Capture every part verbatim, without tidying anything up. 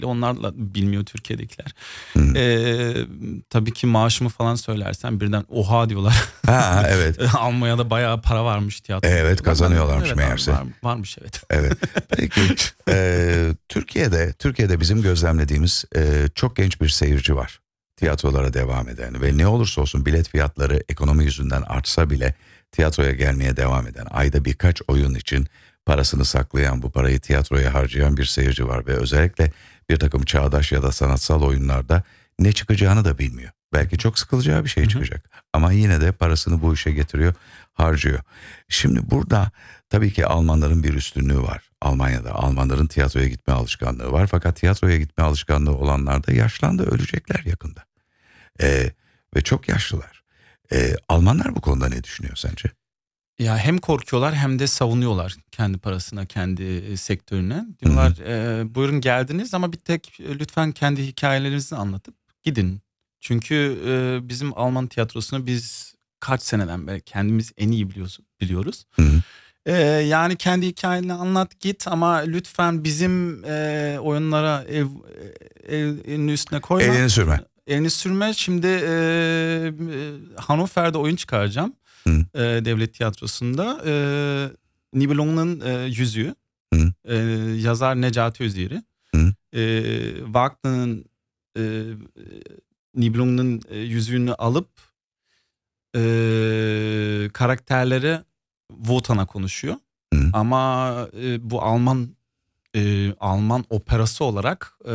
özellikle onlarla bilmiyor Türkiye'dekiler. Ee, tabii ki maaşımı falan söylersen birden oha diyorlar. Ha evet. Almanya'da bayağı para varmış tiyatro. Evet, kazanıyorlarmış evet, meğerse. Var, varmış evet. Evet. Peki e, Türkiye'de Türkiye'de bizim gözlemlediğimiz e, çok genç bir seyirci var. Tiyatrolara devam eden ve ne olursa olsun bilet fiyatları ekonomi yüzünden artsa bile tiyatroya gelmeye devam eden, ayda birkaç oyun için parasını saklayan, bu parayı tiyatroya harcayan bir seyirci var ve özellikle bir takım çağdaş ya da sanatsal oyunlarda ne çıkacağını da bilmiyor. Belki çok sıkılacağı bir şey çıkacak ama yine de parasını bu işe getiriyor, harcıyor. Şimdi burada tabii ki Almanların bir üstünlüğü var. Almanya'da Almanların tiyatroya gitme alışkanlığı var, fakat tiyatroya gitme alışkanlığı olanlar da yaşlandı, ölecekler yakında. Ee, ve çok yaşlılar. Ee, Almanlar bu konuda ne düşünüyor sence? Ya hem korkuyorlar hem de savunuyorlar kendi parasına, kendi sektörüne. Diyorlar e, buyurun geldiniz ama bir tek e, lütfen kendi hikayelerinizi anlatıp gidin. Çünkü e, bizim Alman tiyatrosunu biz kaç seneden beri kendimiz en iyi biliyoruz. biliyoruz. Hı hı. E, yani kendi hikayeni anlat git ama lütfen bizim e, oyunlara ev, ev, elini üstüne koyma. Elini sürme. Elini sürme. Şimdi e, Hannover'de oyun çıkaracağım. E, devlet tiyatrosunda e, Nibelungen'ın e, Yüzüğü, e, yazar Necati Öziyeri, e, Wagner'ın e, Nibelungen'ın e, yüzüğünü alıp e, karakterleri Wotan'a konuşuyor. Hı. Ama e, bu Alman e, Alman operası olarak e,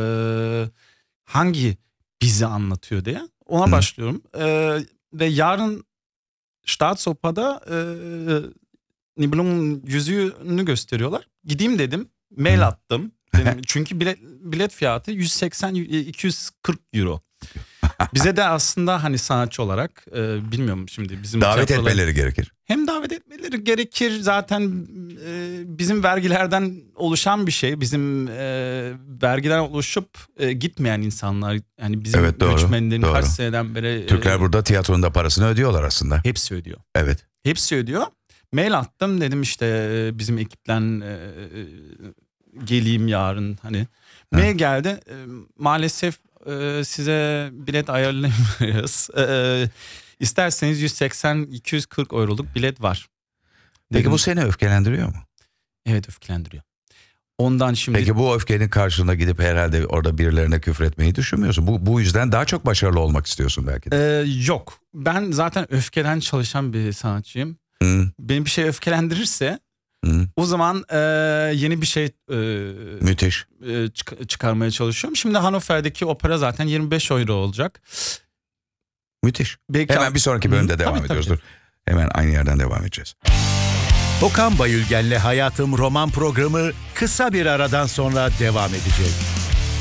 hangi bizi anlatıyor diye ona Hı. başlıyorum e, ve yarın Staatsoper'da e, Nibelungen'ın yüzüğünü gösteriyorlar. Gideyim dedim. Mail Hı. attım. Dedim, çünkü bilet, bilet fiyatı yüz seksen iki yüz kırk euro. Bize de aslında hani sanatçı olarak e, bilmiyorum şimdi bizim davet etmeleri gerekir. Hem davet etmeleri gerekir zaten e, bizim vergilerden oluşan bir şey. Bizim e, vergiden oluşup e, gitmeyen insanlar yani bizim evet, doğru, göçmenlerin doğru. kaç seneden beri. Türkler e, burada tiyatronun da parasını ödüyorlar aslında. Hepsi ödüyor. Evet. Hepsi ödüyor. Mail attım dedim işte bizim ekipten e, geleyim yarın hani. Mail ha. geldi e, maalesef e, size bilet ayarlayamayız. E, isterseniz yüz seksen iki yüz kırk euroluk bilet var. Peki dedim, bu seni öfkelendiriyor mu? Evet öfkelendiriyor. Ondan şimdi. Peki bu öfkenin karşılığında gidip herhalde orada birilerine küfür etmeyi düşünmüyorsun. Bu, bu yüzden daha çok başarılı olmak istiyorsun belki de. Ee, yok. Ben zaten öfkeden çalışan bir sanatçıyım. Hı. Beni bir şey öfkelendirirse Hı. o zaman e, yeni bir şey e, müthiş e, çık- çıkarmaya çalışıyorum. Şimdi Hannover'deki opera zaten yirmi beş euro olacak. Müthiş. Belki Hemen bir sonraki bölümde Hı, devam tabii, ediyoruz. tabii. Dur. Hemen aynı yerden devam edeceğiz. Okan Bayülgen'le Hayatım roman programı kısa bir aradan sonra devam edecek.